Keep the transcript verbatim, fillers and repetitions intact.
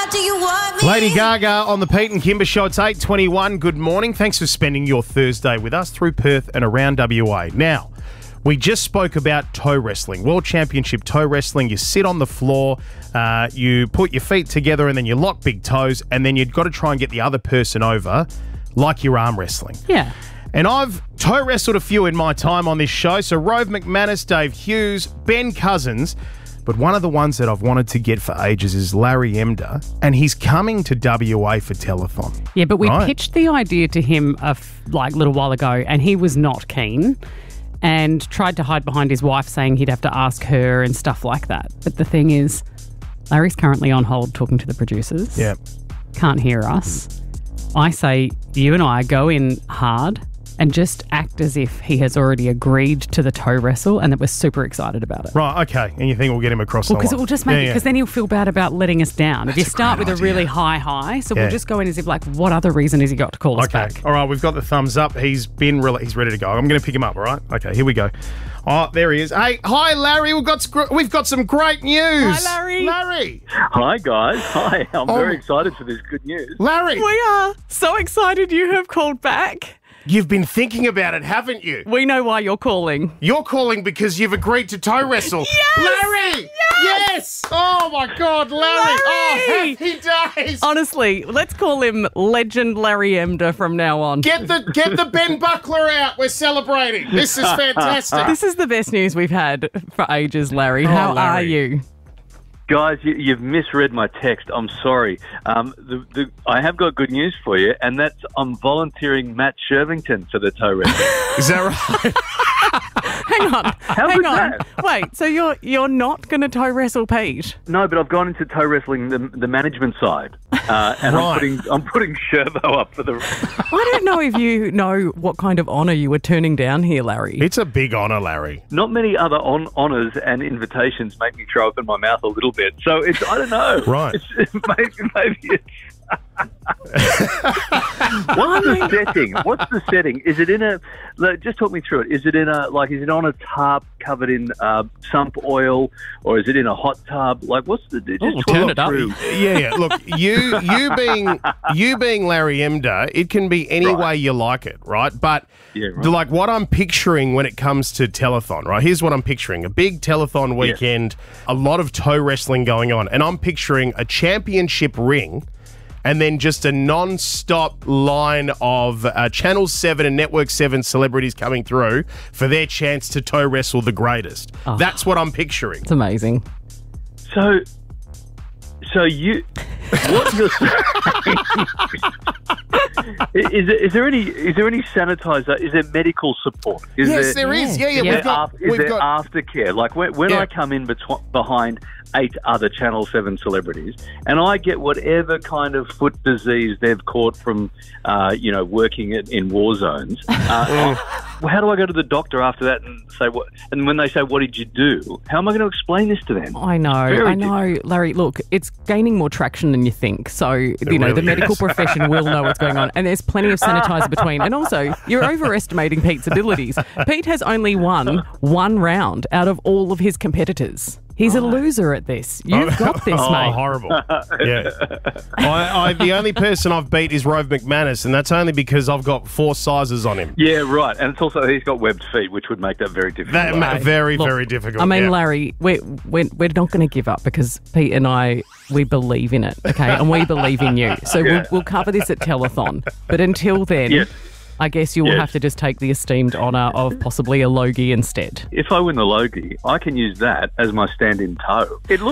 do you want me? Lady Gaga on the Pete and Kimber Show. It's eight twenty-one. Good morning. Thanks for spending your Thursday with us through Perth and around W A. Now, we just spoke about toe wrestling, World Championship toe wrestling. You sit on the floor, uh, you put your feet together and then you lock big toes and then you've got to try and get the other person over like you're arm wrestling. Yeah. And I've toe wrestled a few in my time on this show. So Rove McManus, Dave Hughes, Ben Cousins. But one of the ones that I've wanted to get for ages is Larry Emder, and he's coming to W A for telethon. Yeah, but we Right. pitched the idea to him a f- like little while ago, and he was not keen and tried to hide behind his wife saying he'd have to ask her and stuff like that. But the thing is, Larry's currently on hold talking to the producers. Yeah. Can't hear us. I say you and I go in hard and just act as if he has already agreed to the toe wrestle and that we're super excited about it. Right, okay. And you think we'll get him across Well, the because line? it will just make Yeah, it, yeah. because then he'll feel bad about letting us down. if you That's a start great with a really idea. high high, so Yeah. we'll just go in as if like, what other reason has he got to call us Okay. back? All right, we've got the thumbs up. He's been re- he's ready to go. I'm going to pick him up, all right? Okay, here we go. Oh, there he is. Hey, hi, Larry. We've got sc- we've got some great news. Hi, Larry. Larry. Hi, guys. Hi. I'm Oh. very excited for this good news. Larry. We are so excited you have called back. You've been thinking about it, haven't you? We know why you're calling. You're calling because you've agreed to toe wrestle. Yes! Larry! Yes! Oh, my God, Larry! Oh, Larry! happy days! Honestly, let's call him Legend Larry Emder from now on. Get the get the Ben Buckler out. We're celebrating. This is fantastic. This is the best news we've had for ages, Larry. How Oh, Larry. are you? Guys, you, you've misread my text. I'm sorry. Um, the, the, I have got good news for you, and that's I'm volunteering Matt Shervington for the toe wrestling. Is that right? Hang on. How hang was on. that? Wait, so you're you're not going to toe wrestle Pete? No, but I've gone into toe wrestling the, the management side, uh, and Right. I'm putting I'm putting Shervo up for the. I don't know if you know what kind of honour you were turning down here, Larry. It's a big honour, Larry. Not many other on, honours and invitations make me throw up in my mouth a little bit. So it's I don't know. Right. It's, maybe maybe it's. What's the setting? What's the setting? Is it in a? Like, just talk me through it. Is it in a like? Is it on a tarp covered in uh, sump oil, or is it in a hot tub? Like, what's the? Just Oh, talk turn me it up. through. Yeah, yeah. Look, you you being you being Larry Emder, it can be any Right. way you like it, right? But Yeah, right. the- like what I'm picturing when it comes to telethon, right? Here's what I'm picturing: a big telethon weekend, a lot of toe wrestling going on, and I'm picturing a championship ring. And then just a non-stop line of uh, Channel seven and Network seven celebrities coming through for their chance to toe wrestle the greatest. That's what I'm picturing. It's amazing. So, so you, what you're saying, is, is there any is there any sanitizer? Is there medical support? Is Yes, there is. Yeah, yeah. Is We've there, got. af- is We've there got. aftercare? Like when, when Yeah. I come in betw- behind eight other Channel seven celebrities, and I get whatever kind of foot disease they've caught from, uh, you know, working in, in war zones. Uh, well, how do I go to the doctor after that and say what? And when they say, "What did you do?" How am I going to explain this to them? I know, Very I know, Larry. Look, it's gaining more traction than you think. So you know the really medical is. profession will know what's going on, and there's plenty of sanitizer between. And also, you're overestimating Pete's abilities. Pete has only won one round out of all of his competitors. He's a loser at this. You've got this, Oh, mate. horrible. Yeah. I, I, the only person I've beat is Rove McManus, and that's only because I've got four sizes on him. Yeah, right. And it's also he's got webbed feet, which would make that very difficult. That ma- Right. very, Look, very difficult. I mean, yeah. Larry, we're, we're, we're not going to give up because Pete and I, we believe in it, okay? And we believe in you. So we'll, we'll cover this at Telethon. But until then, Yes. I guess you will Yes. have to just take the esteemed honour of possibly a Logie instead. If I win the Logie, I can use that as my stand-in toe. It looks